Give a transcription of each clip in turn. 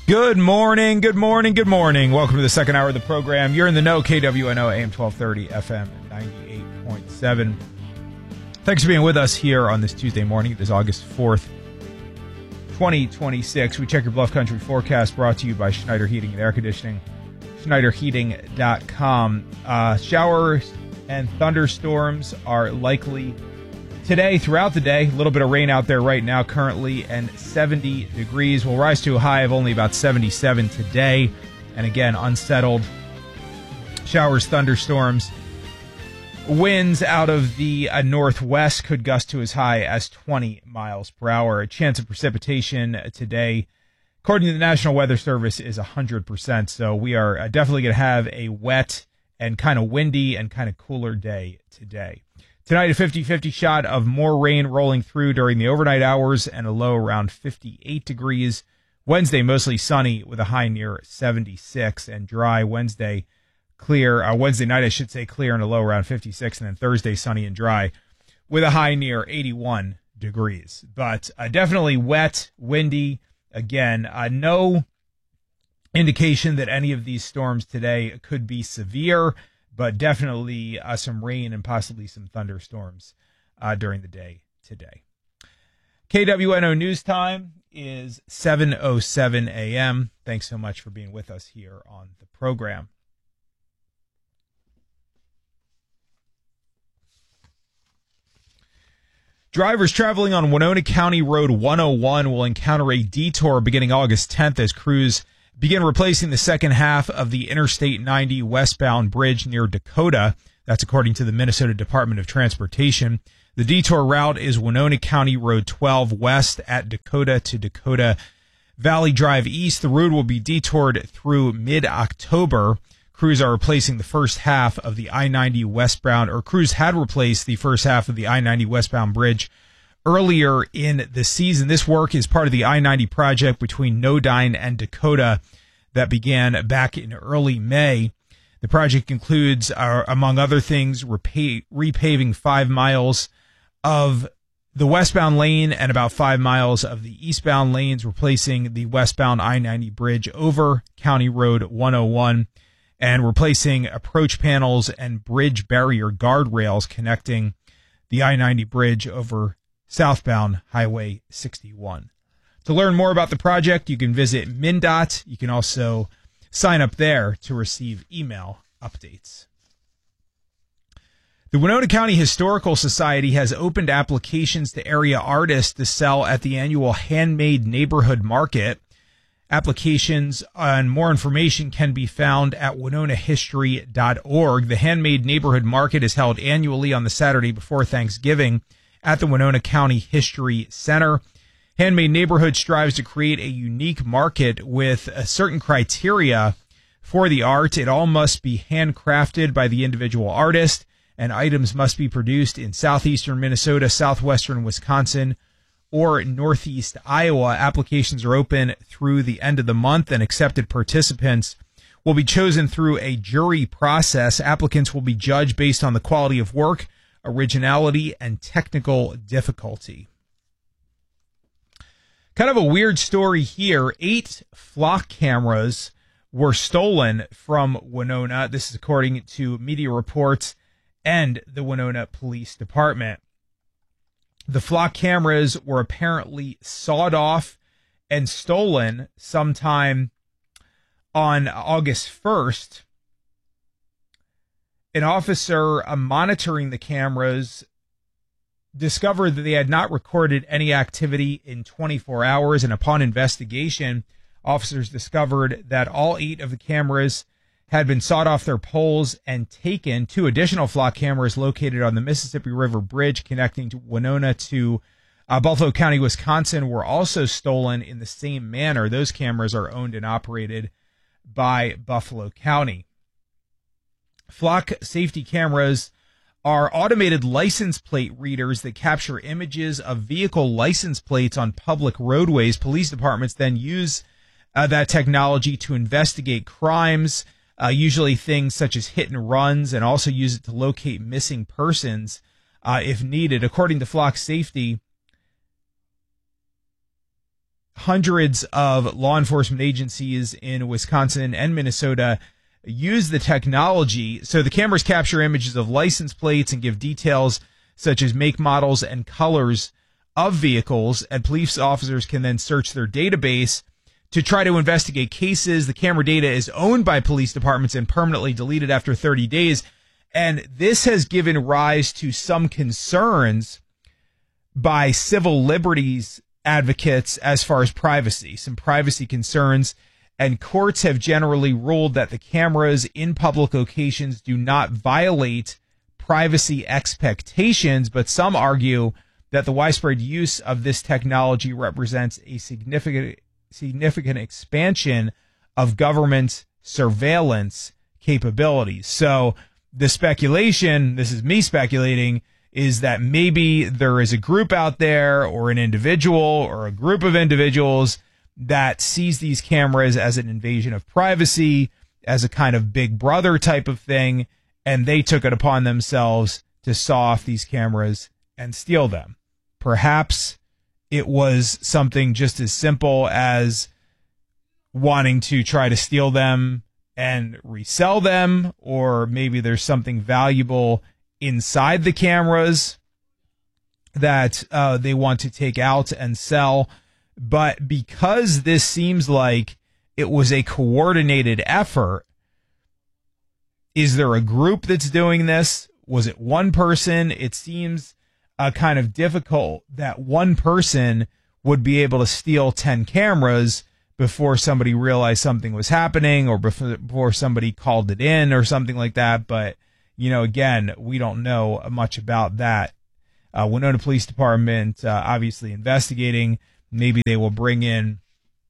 Good morning, good morning, good morning. Welcome to the second hour of the program. You're in the know, KWNO, AM 1230, FM 98.7. Thanks for being with us here on this Tuesday morning. It is August 4th, 2026. We check your Bluff Country forecast brought to you by Schneider Heating and Air Conditioning, SchneiderHeating.com. Showers and thunderstorms are likely today throughout the day. A little bit of rain out there right now currently, and 70 degrees. Will rise to a high of only about 77 today. And again, unsettled showers, thunderstorms. Winds out of the northwest could gust to as high as 20 miles per hour. A chance of precipitation today, according to the National Weather Service, is 100%. So we are definitely going to have a wet and kind of windy and kind of cooler day today. Tonight, a 50-50 shot of more rain rolling through during the overnight hours and a low around 58 degrees. Wednesday, mostly sunny with a high near 76 and dry. Wednesday night, I should say, clear and a low around 56. And then Thursday, sunny and dry with a high near 81 degrees. But definitely wet, windy. Again, no indication that any of these storms today could be severe, but definitely some rain and possibly some thunderstorms during the day today. KWNO News Time is 7:07 a.m. Thanks so much for being with us here on the program. Drivers traveling on Winona County Road 101 will encounter a detour beginning August 10th as crews begin replacing the second half of the Interstate 90 westbound bridge near Dakota. That's according to the Minnesota Department of Transportation. The detour route is Winona County Road 12 west at Dakota to Dakota Valley Drive east. The route will be detoured through mid-October. Crews are replacing the first half of the I-90 westbound, or crews had replaced the first half of the I-90 westbound bridge earlier in the season. This work is part of the I-90 project between Nodine and Dakota that began back in early May. The project includes, among other things, repaving 5 miles of the westbound lane and about 5 miles of the eastbound lanes, replacing the westbound I-90 bridge over County Road 101, and replacing approach panels and bridge barrier guardrails connecting the I-90 bridge over southbound Highway 61. To learn more about the project, you can visit MnDOT. You can also sign up there to receive email updates. The Winona County Historical Society has opened applications to area artists to sell at the annual Handmade Neighborhood Market. Applications and more information can be found at winonahistory.org. The Handmade Neighborhood Market is held annually on the Saturday before Thanksgiving at the Winona County History Center. Handmade Neighborhood strives to create a unique market with a certain criteria for the art. It all must be handcrafted by the individual artist, and items must be produced in southeastern Minnesota, southwestern Wisconsin, or northeast Iowa. Applications are open through the end of the month, and accepted participants will be chosen through a jury process. Applicants will be judged based on the quality of work, originality, and technical difficulty. Kind of a weird story here. 8 flock cameras were stolen from Winona. This is according to media reports and the Winona Police Department. The flock cameras were apparently sawed off and stolen sometime on August 1st. An officer monitoring the cameras discovered that they had not recorded any activity in 24 hours, and upon investigation, officers discovered that all 8 of the cameras had been sawed off their poles and taken. 2 additional flock cameras located on the Mississippi River Bridge connecting to Winona to Buffalo County, Wisconsin, were also stolen in the same manner. Those cameras are owned and operated by Buffalo County. Flock safety cameras are automated license plate readers that capture images of vehicle license plates on public roadways. Police departments then use that technology to investigate crimes, usually things such as hit and runs, and also use it to locate missing persons if needed. According to Flock Safety, hundreds of law enforcement agencies in Wisconsin and Minnesota use the technology. So the cameras capture images of license plates and give details such as make, models, and colors of vehicles, and police officers can then search their database to try to investigate cases. The camera data is owned by police departments and permanently deleted after 30 days. And this has given rise to some concerns by civil liberties advocates as far as privacy, some privacy concerns. And courts have generally ruled that the cameras in public locations do not violate privacy expectations, but some argue that the widespread use of this technology represents a significant expansion of government surveillance capabilities. So the speculation, this is me speculating, is that maybe there is a group out there or an individual or a group of individuals that sees these cameras as an invasion of privacy, as a kind of Big Brother type of thing, and they took it upon themselves to saw off these cameras and steal them. Perhaps it was something just as simple as wanting to try to steal them and resell them, or maybe there's something valuable inside the cameras that they want to take out and sell. But because this seems like it was a coordinated effort, is there a group that's doing this? Was it one person? It seems kind of difficult that one person would be able to steal 10 cameras before somebody realized something was happening, or before somebody called it in or something like that. But, you know, again, we don't know much about that. Winona Police Department obviously investigating. Maybe they will bring in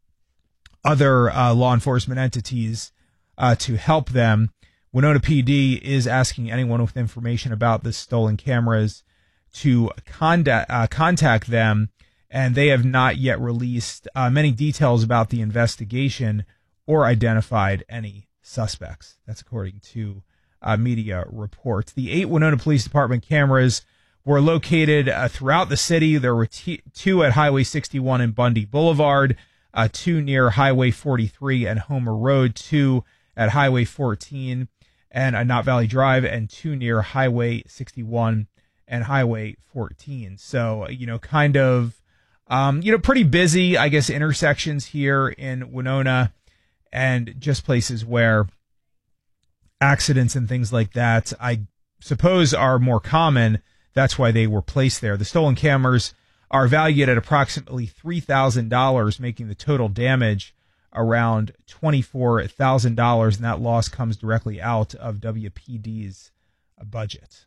other law enforcement entities to help them. Winona PD is asking anyone with information about the stolen cameras to contact them, and they have not yet released many details about the investigation or identified any suspects. That's according to media reports. The 8 Winona Police Department cameras were located throughout the city. There were 2 at Highway 61 and Bundy Boulevard, 2 near Highway 43 and Homer Road, 2 at Highway 14 and Knott Valley Drive, and 2 near Highway 61 and Highway 14. So, you know, kind of, pretty busy, I guess, intersections here in Winona, and just places where accidents and things like that, I suppose, are more common. That's why they were placed there. The stolen cameras are valued at approximately $3,000, making the total damage around $24,000, and that loss comes directly out of WPD's budget.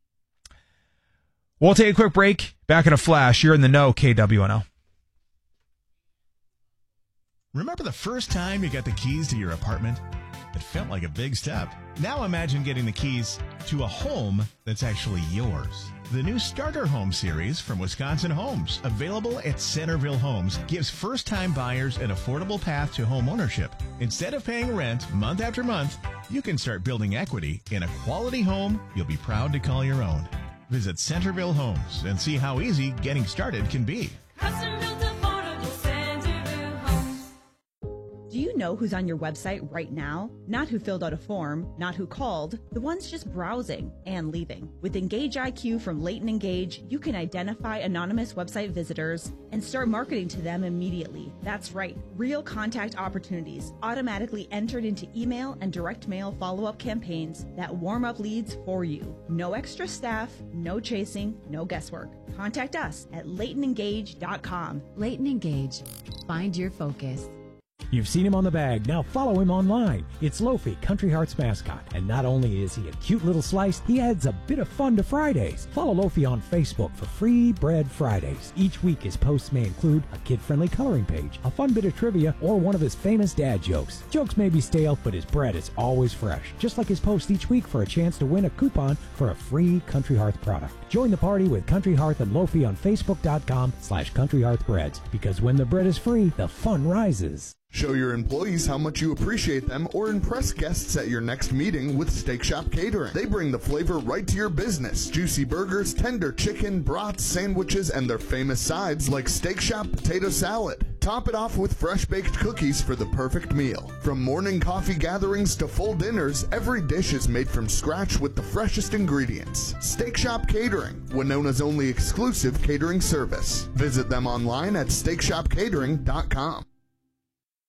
We'll take a quick break. Back in a flash. You're in the know, KWNO. Remember the first time you got the keys to your apartment? It felt like a big step. Now imagine getting the keys to a home that's actually yours. The new Starter Home series from Wisconsin Homes, available at Centerville Homes, gives first-time buyers an affordable path to home ownership. Instead of paying rent month after month, you can start building equity in a quality home you'll be proud to call your own. Visit Centerville Homes and see how easy getting started can be. Do you know who's on your website right now? Not who filled out a form, not who called, the ones just browsing and leaving. With Engage IQ from Leighton Engage, you can identify anonymous website visitors and start marketing to them immediately. That's right, real contact opportunities automatically entered into email and direct mail follow-up campaigns that warm up leads for you. No extra staff, no chasing, no guesswork. Contact us at LeightonEngage.com. Leighton Engage. Find your focus. You've seen him on the bag, now follow him online. It's Lofi, Country Heart's mascot, and not only is he a cute little slice, he adds a bit of fun to Fridays. Follow Lofi on Facebook for Free Bread Fridays. Each week his posts may include a kid-friendly coloring page, a fun bit of trivia, or one of his famous dad jokes. Jokes may be stale, but his bread is always fresh, just like his post each week for a chance to win a coupon for a free Country Hearth product. Join the party with Country Hearth and Lofi on Facebook.com/CountryHearthBreads, because when the bread is free, the fun rises. Show your employees how much you appreciate them or impress guests at your next meeting with Steak Shop Catering. They bring the flavor right to your business. Juicy burgers, tender chicken, brats, sandwiches, and their famous sides like Steak Shop potato salad. Top it off with fresh-baked cookies for the perfect meal. From morning coffee gatherings to full dinners, every dish is made from scratch with the freshest ingredients. Steak Shop Catering, Winona's only exclusive catering service. Visit them online at steakshopcatering.com.